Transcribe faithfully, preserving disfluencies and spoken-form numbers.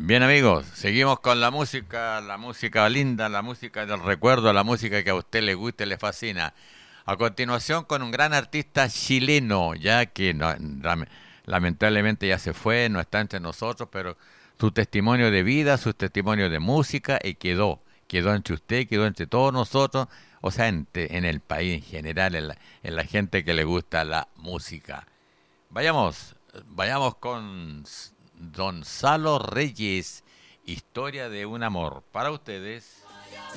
Bien amigos, seguimos con la música, la música linda, la música del recuerdo, la música que a usted le gusta y le fascina. A continuación con un gran artista chileno, ya que no- lam- lamentablemente ya se fue, no está entre nosotros, pero su testimonio de vida, su testimonio de música y quedó, quedó entre usted, quedó entre todos nosotros, o sea, en, te- en el país en general, en la, en la gente que le gusta la música. Vayamos, vayamos con S- Don Salo Reyes, Historia de un amor. Para ustedes.